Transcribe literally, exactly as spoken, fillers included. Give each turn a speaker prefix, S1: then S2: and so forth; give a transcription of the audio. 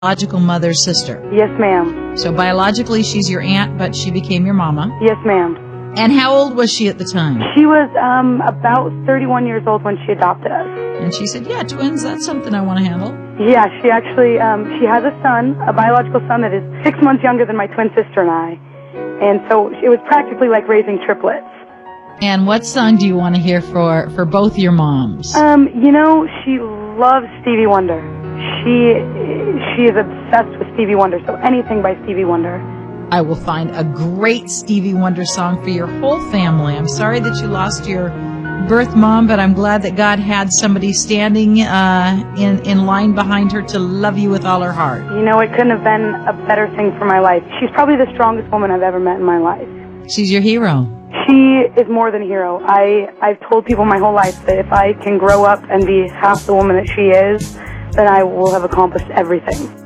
S1: biological mother's sister.
S2: Yes, ma'am.
S1: So biologically, she's your aunt, but she became your mama.
S2: Yes, ma'am.
S1: And how old was she at the time?
S2: She was um, about thirty-one years old when she adopted us.
S1: And she said, yeah, twins, that's something I want to handle.
S2: Yeah, she actually, um, she has a son, a biological son that is six months younger than my twin sister and I. And so it was practically like raising triplets.
S1: And what song do you want to hear for, for both your moms?
S2: Um, you know, she loves Stevie Wonder. She she is obsessed with Stevie Wonder, so anything by Stevie Wonder.
S1: I will find a great Stevie Wonder song for your whole family. I'm sorry that you lost your birth mom, but I'm glad that God had somebody standing uh, in, in line behind her to love you with all her heart.
S2: You know, it couldn't have been a better thing for my life. She's probably the strongest woman I've ever met in my life.
S1: She's your hero.
S2: She is more than a hero. I, I've told people my whole life that if I can grow up and be half the woman that she is, then I will have accomplished everything.